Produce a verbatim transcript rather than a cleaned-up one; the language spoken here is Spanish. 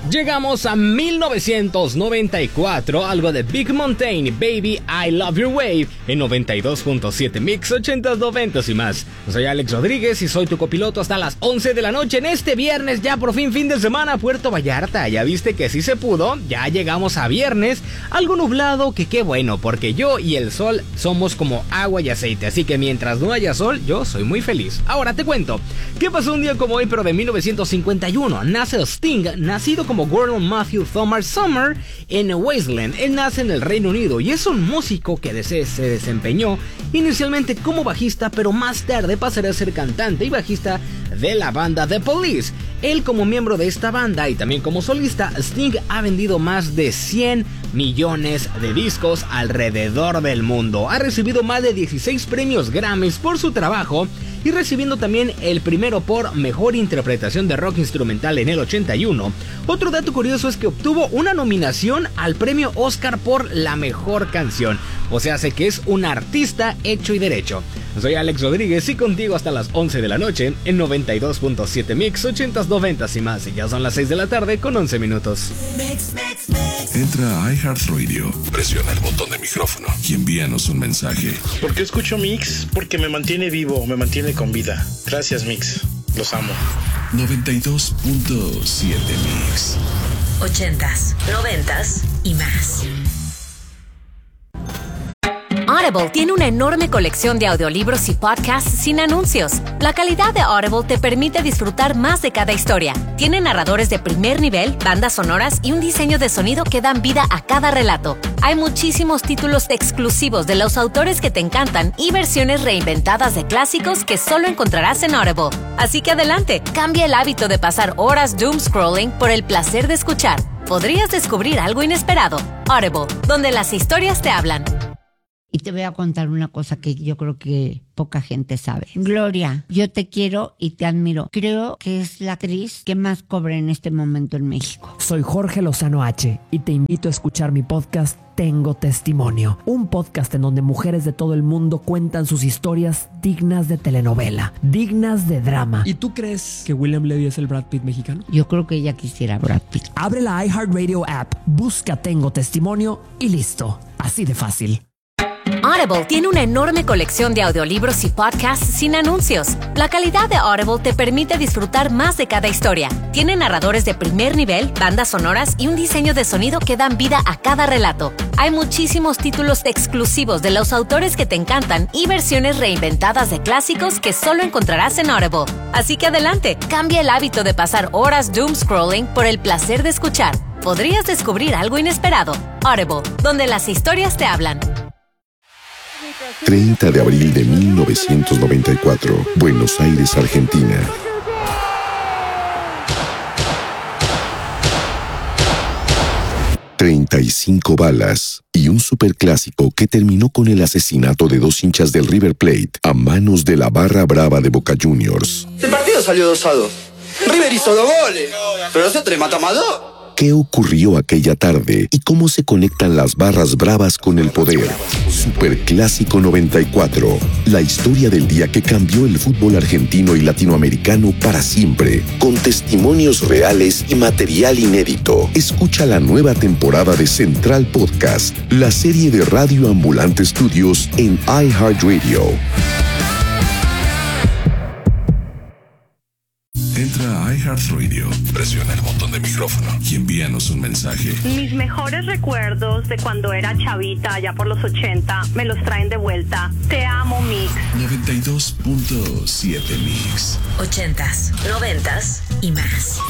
Llegamos a mil novecientos noventa y cuatro, algo de Big Mountain, Baby I Love Your Way, en noventa y dos punto siete Mix, ochentas, noventas y más. Soy Alex Rodríguez y soy tu copiloto hasta las once de la noche en este viernes, ya por fin fin de semana, Puerto Vallarta. Ya viste que sí se pudo, ya llegamos a viernes, algo nublado, que qué bueno, porque yo y el sol somos como agua y aceite, así que mientras no haya sol, yo soy muy feliz. Ahora te cuento, ¿qué pasó un día como hoy, pero de mil novecientos cincuenta y uno? Nace Sting, nacido como Gordon Matthew Thomas Summer en Wasteland. Él nace en el Reino Unido y es un músico que se desempeñó inicialmente como bajista, pero más tarde pasará a ser cantante y bajista de la banda The Police. Él, como miembro de esta banda y también como solista, Sting ha vendido más de cien millones de discos alrededor del mundo. Ha recibido más de dieciséis premios Grammys por su trabajo y recibiendo también el primero por mejor interpretación de rock instrumental en el ochenta y uno. Otro dato curioso es que obtuvo una nominación al premio Oscar por la mejor canción. O sea, sé que es un artista hecho y derecho. Soy Alex Rodríguez y contigo hasta las once de la noche en noventa y dos punto siete Mix, ochentas, noventas y más. Y ya son las seis de la tarde con once minutos. Mix, mix, mix. Entra a iHeartRadio, presiona el botón de micrófono y envíanos un mensaje. ¿Por qué escucho Mix? Porque me mantiene vivo, me mantiene con vida. Gracias, Mix. Los amo. noventa y dos punto siete Mix. Ochentas, noventas y más. Audible tiene una enorme colección de audiolibros y podcasts sin anuncios. La calidad de Audible te permite disfrutar más de cada historia. Tiene narradores de primer nivel, bandas sonoras y un diseño de sonido que dan vida a cada relato. Hay muchísimos títulos exclusivos de los autores que te encantan y versiones reinventadas de clásicos que solo encontrarás en Audible. Así que adelante, cambia el hábito de pasar horas doom scrolling por el placer de escuchar. Podrías descubrir algo inesperado. Audible, donde las historias te hablan. Y te voy a contar una cosa que yo creo que poca gente sabe. Gloria, yo te quiero y te admiro. Creo que es la actriz que más cobra en este momento en México. Soy Jorge Lozano H y te invito a escuchar mi podcast Tengo Testimonio. Un podcast en donde mujeres de todo el mundo cuentan sus historias dignas de telenovela, dignas de drama. ¿Y tú crees que William Levy es el Brad Pitt mexicano? Yo creo que ella quisiera Brad Pitt. Abre la iHeartRadio app, busca Tengo Testimonio y listo. Así de fácil. Audible tiene una enorme colección de audiolibros y podcasts sin anuncios. La calidad de Audible te permite disfrutar más de cada historia. Tiene narradores de primer nivel, bandas sonoras y un diseño de sonido que dan vida a cada relato. Hay muchísimos títulos exclusivos de los autores que te encantan y versiones reinventadas de clásicos que solo encontrarás en Audible. Así que adelante, cambia el hábito de pasar horas doom scrolling por el placer de escuchar. Podrías descubrir algo inesperado. Audible, donde las historias te hablan. treinta de abril de mil novecientos noventa y cuatro, Buenos Aires, Argentina. treinta y cinco balas y un superclásico que terminó con el asesinato de dos hinchas del River Plate a manos de la barra brava de Boca Juniors. El partido salió dos a dos. River hizo dos goles, pero nosotros le matamos a dos. ¿Qué ocurrió aquella tarde y cómo se conectan las barras bravas con el poder? Superclásico noventa y cuatro, la historia del día que cambió el fútbol argentino y latinoamericano para siempre, con testimonios reales y material inédito. Escucha la nueva temporada de Central Podcast, la serie de Radio Ambulante Studios en iHeartRadio. Entra a iHeartRadio, presiona el botón de micrófono y envíanos un mensaje. Mis mejores recuerdos de cuando era chavita, allá por los ochenta, me los traen de vuelta. Te amo, Mix. noventa y dos punto siete Mix. Ochentas, noventas y más.